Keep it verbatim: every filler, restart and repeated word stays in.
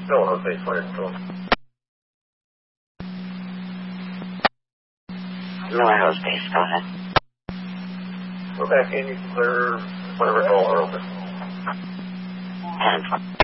Still on base fire control. Miller Hills base, go ahead. Go back in, you can clear whatever doors are open. ten.